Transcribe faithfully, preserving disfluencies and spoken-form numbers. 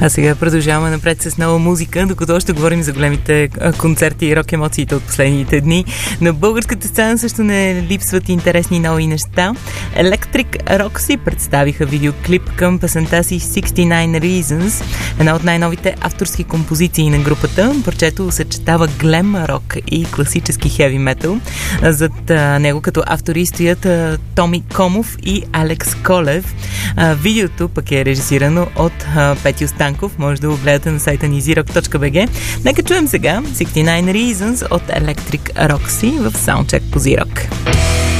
А сега продължаваме напред с нова музика, докато още говорим за големите концерти и рок емоциите от последните дни. На българската сцена също не липсват интересни нови неща. Electric Roxy представиха видеоклип към песента си шейсет и девет Reasons, една от най-новите авторски композиции на групата. Парчето съчетава глем рок и класически хеви метал. Зад а, него като автори стоят а, Томи Комов и Алекс Колев. А, видеото пък е режисирано от а, Петю Станков. Може да го гледате на сайта ни зирок точка би джи. Нека чуем сега шейсет и девет Reasons от Electric Roxy в Soundcheck по Зирок.